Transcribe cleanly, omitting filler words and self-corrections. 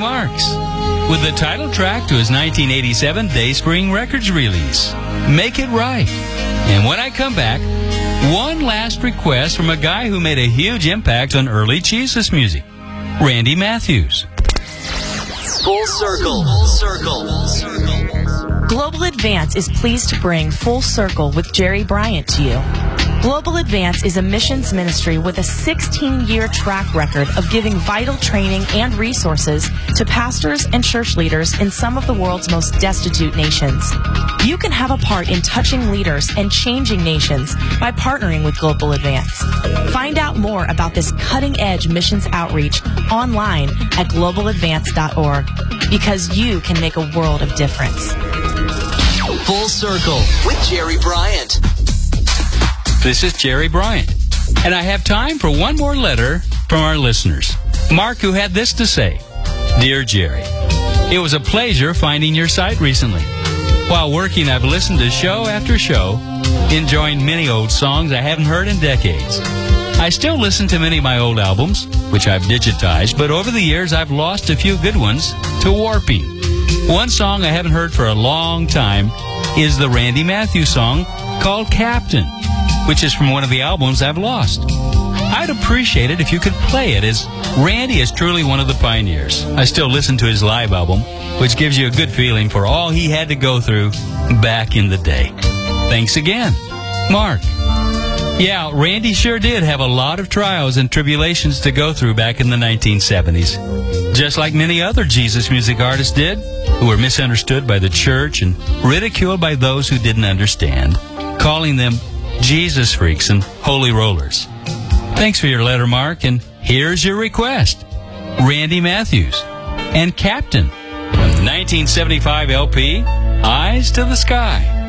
Marks with the title track to his 1987 Dayspring Records release, Make It Right. And when I come back, one last request from a guy who made a huge impact on early Jesus music, Randy Matthews. Full Circle. Full Circle. Full Circle. Global Advance is pleased to bring Full Circle with Jerry Bryant to you. Global Advance is a missions ministry with a 16-year track record of giving vital training and resources to pastors and church leaders in some of the world's most destitute nations. You can have a part in touching leaders and changing nations by partnering with Global Advance. Find out more about this cutting-edge missions outreach online at globaladvance.org, because you can make a world of difference. Full Circle with Jerry Bryant. This is Jerry Bryant, and I have time for one more letter from our listeners. Mark, who had this to say: Dear Jerry, it was a pleasure finding your site recently. While working, I've listened to show after show, enjoying many old songs I haven't heard in decades. I still listen to many of my old albums, which I've digitized, but over the years I've lost a few good ones to warping. One song I haven't heard for a long time is the Randy Matthews song called Captain, which is from one of the albums I've lost. I'd appreciate it if you could play it, as Randy is truly one of the pioneers. I still listen to his live album, which gives you a good feeling for all he had to go through back in the day. Thanks again, Mark. Yeah, Randy sure did have a lot of trials and tribulations to go through back in the 1970s. Just like many other Jesus music artists did, who were misunderstood by the church and ridiculed by those who didn't understand, calling them Jesus freaks and holy rollers. Thanks for your letter, Mark, and here's your request: Randy Matthews and Captain from the 1975 LP, Eyes to the Sky.